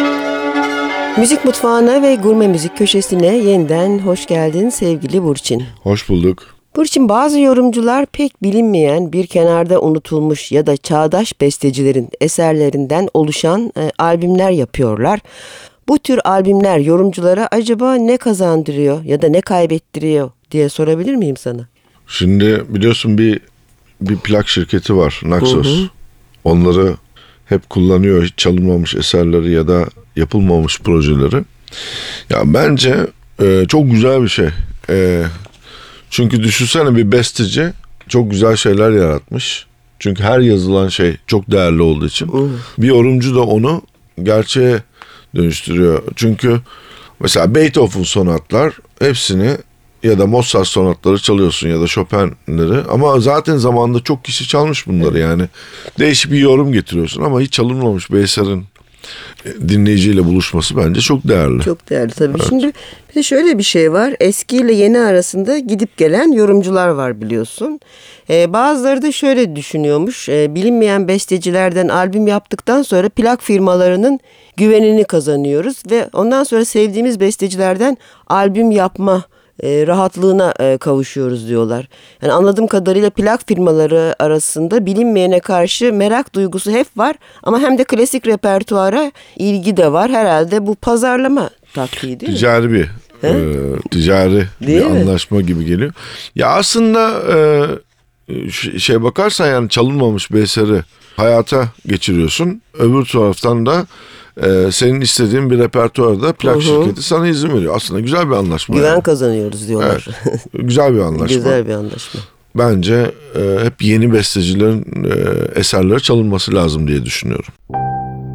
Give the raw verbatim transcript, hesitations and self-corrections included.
Müzik Mutfağı'na ve Gurme Müzik Köşesi'ne yeniden hoş geldin sevgili Burçin. Hoş bulduk. Burçin, bazı yorumcular pek bilinmeyen, bir kenarda unutulmuş ya da çağdaş bestecilerin eserlerinden oluşan e, albümler yapıyorlar. Bu tür albümler yorumculara acaba ne kazandırıyor ya da ne kaybettiriyor diye sorabilir miyim sana? Şimdi biliyorsun bir bir plak şirketi var, Naxos. Hı hı. Onları hep kullanıyor, hiç çalınmamış eserleri ya da yapılmamış projeleri. Ya bence e, çok güzel bir şey. E, çünkü düşünsene, bir besteci çok güzel şeyler yaratmış. Çünkü her yazılan şey çok değerli olduğu için. Hı. Bir yorumcu da onu gerçeğe dönüştürüyor. Çünkü mesela Beethoven sonatlar hepsini ya da Mozart sonatları çalıyorsun ya da Chopin'leri, ama zaten zamanında çok kişi çalmış bunları. Evet. Yani değişik bir yorum getiriyorsun ama hiç çalınmamış bir eserin dinleyiciyle buluşması bence çok değerli. Çok değerli tabii. Evet. Şimdi bir de şöyle bir şey var. Eski ile yeni arasında gidip gelen yorumcular var, biliyorsun. Ee, bazıları da şöyle düşünüyormuş. Ee, bilinmeyen bestecilerden albüm yaptıktan sonra plak firmalarının güvenini kazanıyoruz ve ondan sonra sevdiğimiz bestecilerden albüm yapma E, rahatlığına e, kavuşuyoruz diyorlar. Yani anladığım kadarıyla plak firmaları arasında bilinmeyene karşı merak duygusu hep var, ama hem de klasik repertuara ilgi de var. Herhalde bu pazarlama taktiği değil ticari mi? Ticari bir e, ticari değil bir mi? Anlaşma gibi geliyor. Ya aslında e, şey bakarsan, yani çalınmamış bir eseri hayata geçiriyorsun. Öbür taraftan da Ee, senin istediğin bir repertuarda plak Hı-hı. şirketi sana izin veriyor. Aslında güzel bir anlaşma. Güven yani. kazanıyoruz diyorlar. Evet, güzel bir anlaşma. Güzel bir anlaşma. Bence e, hep yeni bestecilerin e, eserleri çalınması lazım diye düşünüyorum.